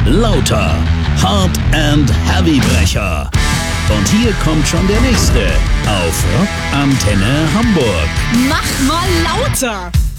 Lauter. Hard and Heavybrecher. Und hier kommt schon der nächste auf Rock Antenne Hamburg. Mach mal lauter!